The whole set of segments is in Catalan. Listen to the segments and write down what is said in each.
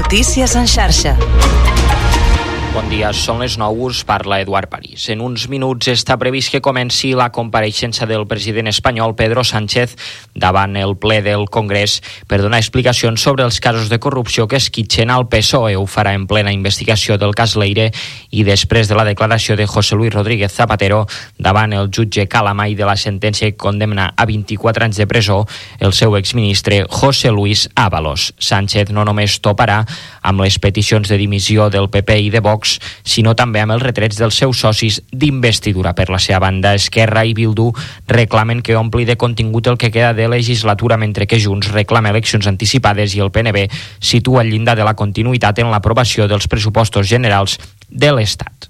Notícies en xarxa. Bon dia, són les 9, us parla Eduard París. En uns minuts està previst que comenci la compareixença del president espanyol Pedro Sánchez davant el ple del Congrés per donar explicacions sobre els casos de corrupció que esquitxen al PSOE. Ho farà en plena investigació del cas Leire i després de la declaració de José Luis Rodríguez Zapatero davant el jutge Calamay de la sentència que condemna a 24 anys de presó el seu exministre José Luis Ábalos. Sánchez no només toparà amb les peticions de dimissió del PP i de Vox, sinó també amb els retrets dels seus socis d'investidura. Per la seva banda, Esquerra i Bildu reclamen que ompli de contingut el que queda de legislatura, mentre que Junts reclama eleccions anticipades i el PNB situa el llindar de la continuïtat en l'aprovació dels pressupostos generals de l'Estat.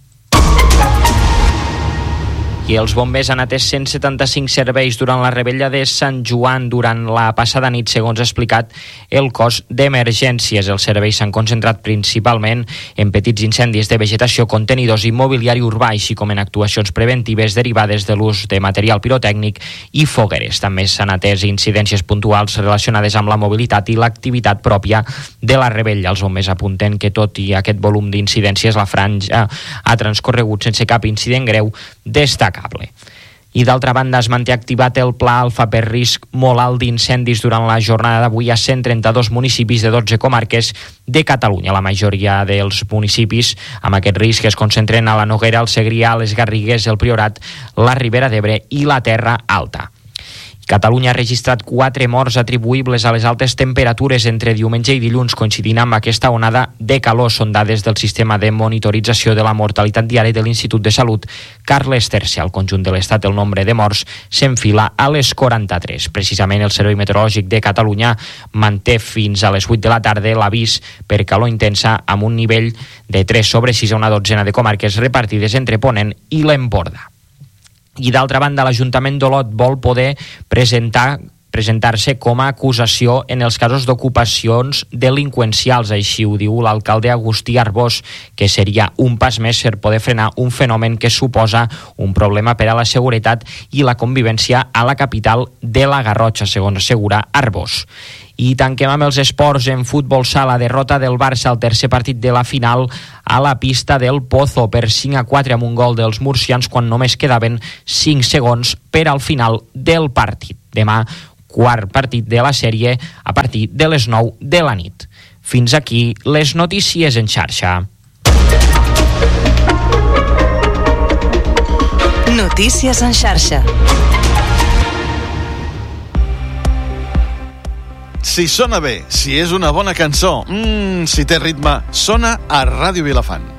I els bombers han atès 175 serveis durant la revetlla de Sant Joan durant la passada nit, segons ha explicat el cos d'emergències. Els serveis s'han concentrat principalment en petits incendis de vegetació, contenidors i mobiliari urbà, així com en actuacions preventives derivades de l'ús de material pirotècnic i fogueres. També s'han atès incidències puntuals relacionades amb la mobilitat i l'activitat pròpia de la revetlla. Els bombers apunten que tot i aquest volum d'incidències, la franja ha transcorregut sense cap incident greu destacable. I d'altra banda es manté activat el pla alfa per risc molt alt d'incendis durant la jornada d'avui a 132 municipis de 12 comarques de Catalunya. La majoria dels municipis amb aquest risc es concentren a la Noguera, el Segrià, les Garrigues, el Priorat, la Ribera d'Ebre i la Terra Alta. Catalunya ha registrat 4 morts atribuïbles a les altes temperatures entre diumenge i dilluns, coincidint amb aquesta onada de calor. Són dades del sistema de monitorització de la mortalitat diària de l'Institut de Salut Carles III. Al conjunt de l'Estat el nombre de morts s'enfila a les 43. Precisament el Servei Meteorològic de Catalunya manté fins a les 8 de la tarda l'avís per calor intensa amb un nivell de 3/6 a una dotzena de comarques repartides entre Ponent i l'Empordà. I d'altra banda, l'Ajuntament d'Olot vol poder presentar-se com a acusació en els casos d'ocupacions delinqüencials. Així ho diu l'alcalde Agustí Arbós, que seria un pas més per poder frenar un fenomen que suposa un problema per a la seguretat i la convivència a la capital de la Garrotxa, segons assegura Arbós. I tanquem amb els esports. En futbol sala, derrota del Barça al tercer partit de la final a la pista del Pozo per 5-4 amb un gol dels murcians quan només quedaven 5 segons per al final del partit. Demà, quart partit de la sèrie a partir de les 9 de la nit. Fins aquí les notícies en xarxa. Notícies en xarxa. Si sona bé, si és una bona cançó, si té ritme, sona a Ràdio Vilafant.